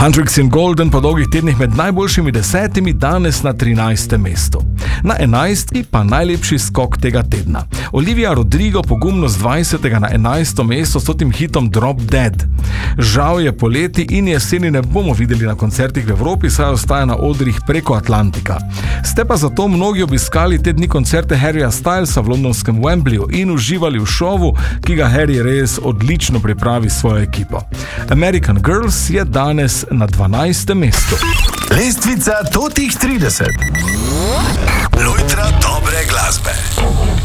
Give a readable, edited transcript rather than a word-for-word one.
Hendrix in Golden po dolgih tednih med najboljšimi 10, danes na 13. mestu. Na 11. pa najlepši skok tega tedna. Olivia Rodrigo pogumno z 20. na 11. mesto s tem hitom Drop Dead. Žal je poleti in jeseni ne bomo videli na koncertih v Evropi, saj ostaja na odrih preko Atlantika. Ste pa zato mnogi obiskali te dni koncerte Harryja Stylesa v londonskem Wembleyju in uživali v šovu, ki ga Harry res odlično pripravi s svojo ekipo. American Girls je danes na 12. mestu. Lestvica totih 30. Lojtra dobre glasbe.